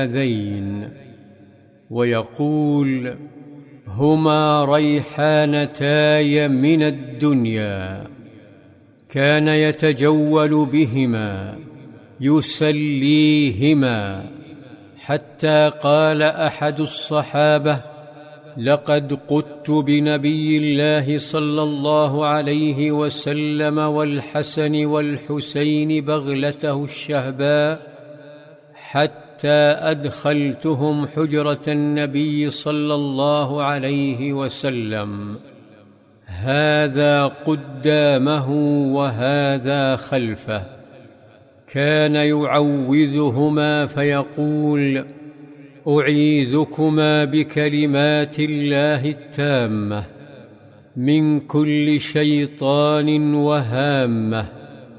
هذين، ويقول: هما ريحانتاي من الدنيا. كان يتجول بهما يسليهما، حتى قال أحد الصحابة: لقد قدت بنبي الله صلى الله عليه وسلم والحسن والحسين بغلته الشهباء، حتى أدخلتهم حجرة النبي صلى الله عليه وسلم، هذا قدامه وهذا خلفه. كان يعوذهما فيقول: أعيذكما بكلمات الله التامة من كل شيطان وهامة.